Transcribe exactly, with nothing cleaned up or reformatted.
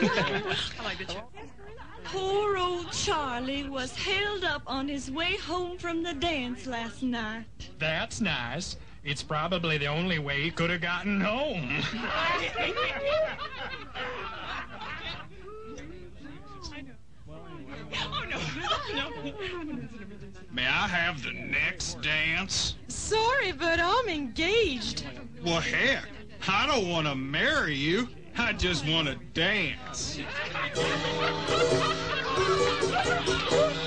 I like the tune. Poor old Charlie was held up on his way home from the dance last night. That's nice. It's probably the only way he could have gotten home. Oh, no. No. May I have the next dance? Sorry, but I'm engaged. Well, heck, I don't want to marry you. I just want to dance.